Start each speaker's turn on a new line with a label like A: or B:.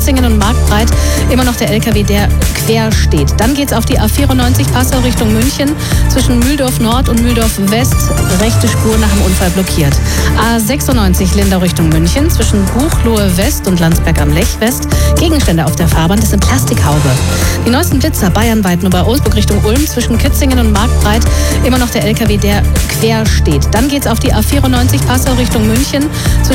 A: Kitzingen und Marktbreit immer noch der LKW, der quer steht. Dann geht's auf die A94 Passau Richtung München. Zwischen Mühldorf Nord und Mühldorf West rechte Spur nach dem Unfall blockiert. A96 Lindau Richtung München. Zwischen Buchloe West und Landsberg am Lech West. Gegenstände auf der Fahrbahn, das sind Plastikhaube. Die neuesten Blitzer bayernweit nur bei Olsburg Richtung Ulm. Zwischen Kitzingen und Marktbreit immer noch der LKW, der quer steht. Dann geht's auf die A94 Passau Richtung München. Zwischen